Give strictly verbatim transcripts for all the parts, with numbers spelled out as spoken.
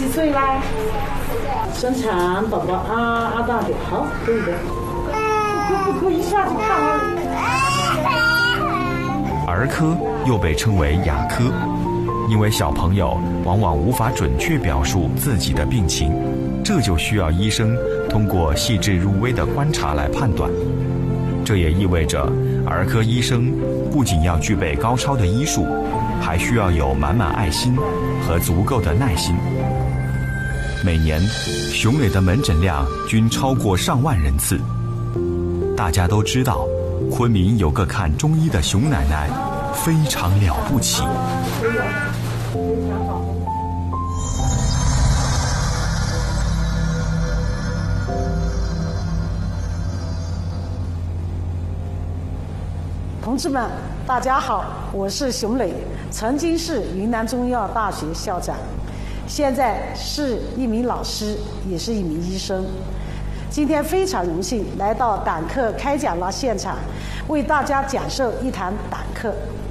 几岁啦？生产宝宝啊啊大点，好，可以的。不不可以一下子看啊。 儿科又被称为哑科，因为小朋友往往无法准确表述自己的病情，这就需要医生通过细致入微的观察来判断。这也意味着儿科医生不仅要具备高超的医术，还需要有满满爱心和足够的耐心。每年熊磊的门诊量均超过上万人次。大家都知道，昆明有个看中医的熊奶奶非常了不起。 同志们，大家好，我是熊磊，曾经是云南中医药大学校长，现在是一名老师，也是一名医生。今天非常荣幸来到胆课开讲了现场，为大家讲授一堂胆课。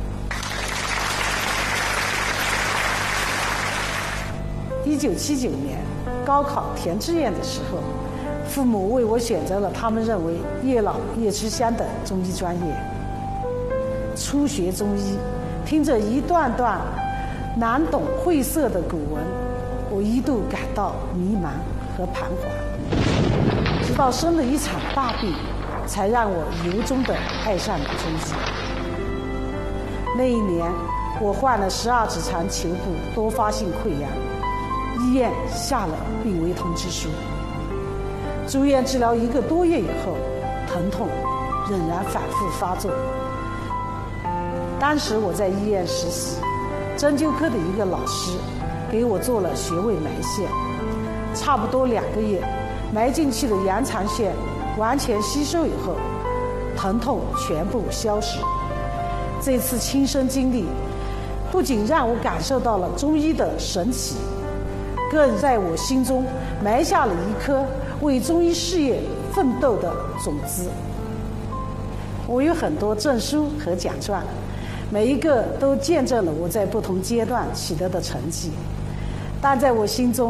一九七九年高考填志愿的时候，父母为我选择了他们认为越老越吃香的中医专业。初学中医，听着一段段难懂晦涩的古文，我一度感到迷茫和彷徨。直到生了一场大病，才让我由衷地爱上了中医。那一年，我患了十二指肠球部多发性溃疡，医院下了病危通知书。住院治疗一个多月以后，疼痛仍然反复发作。当时我在医院实习，针灸科的一个老师给我做了穴位埋线，差不多两个月，埋进去的羊肠线完全吸收以后，疼痛全部消失。这次亲身经历，不仅让我感受到了中医的神奇，更在我心中埋下了一颗为中医事业奋斗的种子。我有很多证书和奖状，每一个都见证了我在不同阶段取得的成绩，但在我心中